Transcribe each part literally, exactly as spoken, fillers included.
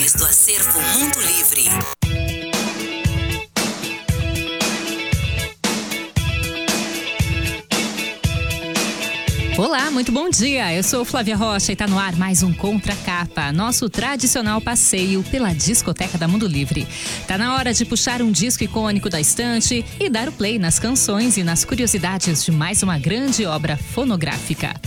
melhores do acervo Mundo Livre. Olá, muito bom dia. Eu sou Flávia Rocha e tá no ar mais um Contra Capa, nosso tradicional passeio pela discoteca da Mundo Livre. Tá na hora de puxar um disco icônico da estante e dar o play nas canções e nas curiosidades de mais uma grande obra fonográfica.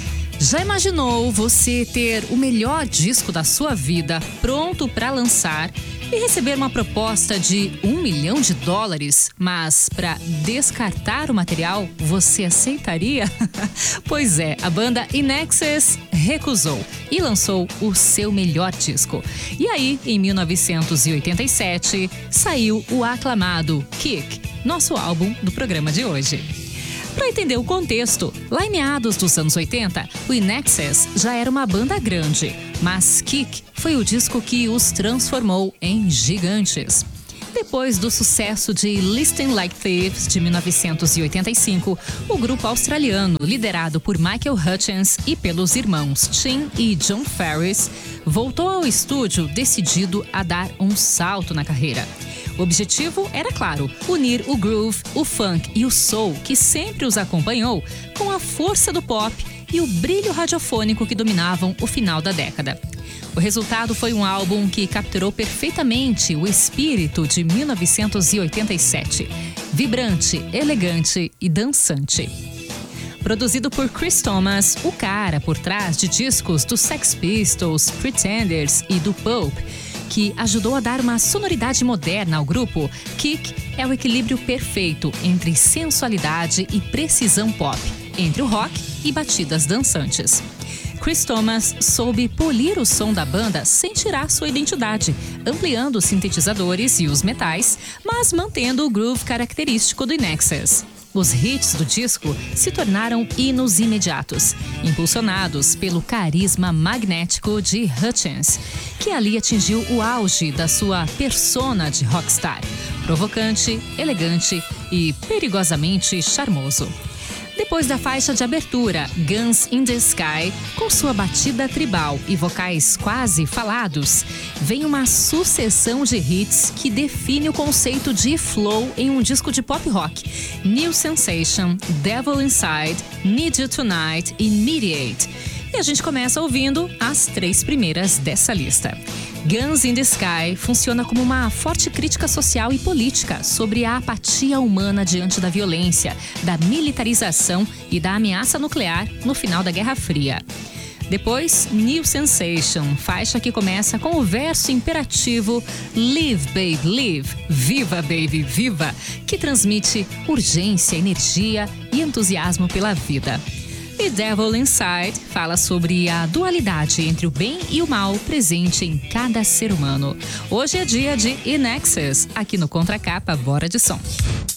Já imaginou você ter o melhor disco da sua vida pronto para lançar e receber uma proposta de um milhão de dólares, mas para descartar o material, você aceitaria? Pois é, a banda In Excess recusou e lançou o seu melhor disco. E aí, em mil novecentos e oitenta e sete, saiu o aclamado Kick, nosso álbum do programa de hoje. Para entender o contexto, lá em meados dos anos oitenta, o In Excess já era uma banda grande, mas Kick foi o disco que os transformou em gigantes. Depois do sucesso de Listen Like Thieves, de mil novecentos e oitenta e cinco, o grupo australiano, liderado por Michael Hutchence e pelos irmãos Tim e John Farris, voltou ao estúdio decidido a dar um salto na carreira. O objetivo era, claro, unir o groove, o funk e o soul, que sempre os acompanhou, com a força do pop e o brilho radiofônico que dominavam o final da década. O resultado foi um álbum que capturou perfeitamente o espírito de mil novecentos e oitenta e sete, vibrante, elegante e dançante. Produzido por Chris Thomas, o cara por trás de discos dos Sex Pistols, Pretenders e do Pope, que ajudou a dar uma sonoridade moderna ao grupo, Kick é o equilíbrio perfeito entre sensualidade e precisão pop, entre o rock e batidas dançantes. Chris Thomas soube polir o som da banda sem tirar sua identidade, ampliando os sintetizadores e os metais, mas mantendo o groove característico do In Excess. Os hits do disco se tornaram hinos imediatos, impulsionados pelo carisma magnético de Hutchence, que ali atingiu o auge da sua persona de rockstar, provocante, elegante e perigosamente charmoso. Depois da faixa de abertura, Guns in the Sky, com sua batida tribal e vocais quase falados, vem uma sucessão de hits que define o conceito de flow em um disco de pop rock. New Sensation, Devil Inside, Need You Tonight e Mediate. E a gente começa ouvindo as três primeiras dessa lista. Guns in the Sky funciona como uma forte crítica social e política sobre a apatia humana diante da violência, da militarização e da ameaça nuclear no final da Guerra Fria. Depois, New Sensation, faixa que começa com o verso imperativo Live, baby, live, viva, baby, viva, que transmite urgência, energia e entusiasmo pela vida. E Devil Inside fala sobre a dualidade entre o bem e o mal presente em cada ser humano. Hoje é dia de In Excess, aqui no Contra Capa, bora de som.